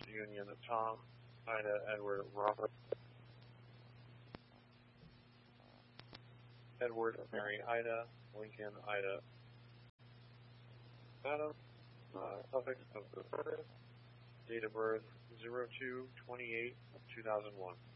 Union Tom, Ida, Edward, Robert, Edward, Mary, Ida, Lincoln, Ida, Adam, suffix of the birth, date of birth 02/28/2001.